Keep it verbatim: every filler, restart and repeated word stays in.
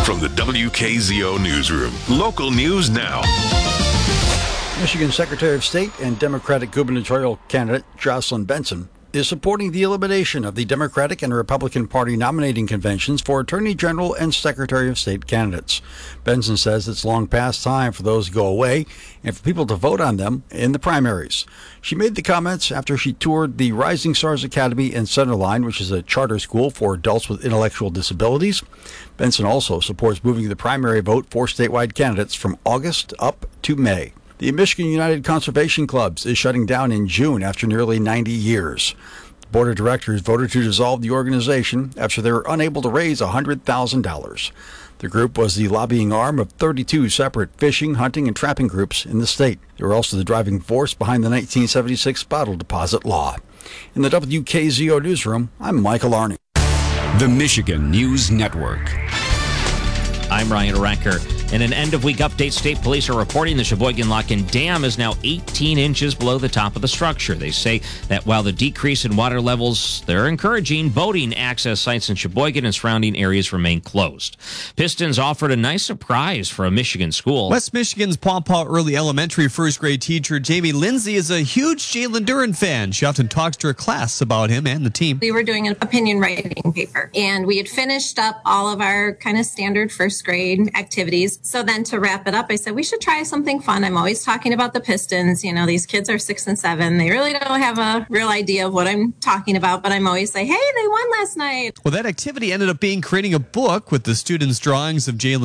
From the W K Z O Newsroom, local news now. Michigan Secretary of State and Democratic gubernatorial candidate Jocelyn Benson is supporting the elimination of the Democratic and Republican Party nominating conventions for Attorney General and Secretary of State candidates. Benson says it's long past time for those to go away and for people to vote on them in the primaries. She made the comments after she toured the Rising Stars Academy in Centerline, which is a charter school for adults with intellectual disabilities. Benson also supports moving the primary vote for statewide candidates from August up to May. The Michigan United Conservation Clubs is shutting down in June after nearly ninety years. The board of directors voted to dissolve the organization after they were unable to raise one hundred thousand dollars. The group was the lobbying arm of thirty-two separate fishing, hunting, and trapping groups in the state. They were also the driving force behind the nineteen seventy-six bottle deposit law. In the W K Z O Newsroom, I'm Michael Arning. The Michigan News Network. I'm Ryan Recker. In an end-of-week update, state police are reporting the Sheboygan Lock and Dam is now eighteen inches below the top of the structure. They say that while the decrease in water levels, they're encouraging boating access sites in Sheboygan and surrounding areas remain closed. Pistons offered a nice surprise for a Michigan school. West Michigan's Paw Paw Early Elementary first-grade teacher Jamie Lindsay is a huge Jalen Duren fan. She often talks to her class about him and the team. We were doing an opinion writing paper, and we had finished up all of our kind of standard first-grade activities. So then to wrap it up, I said, we should try something fun. I'm always talking about the Pistons. You know, these kids are six and seven. They really don't have a real idea of what I'm talking about, but I'm always like, hey, they won last night. Well, that activity ended up being creating a book with the students' drawings of Jalen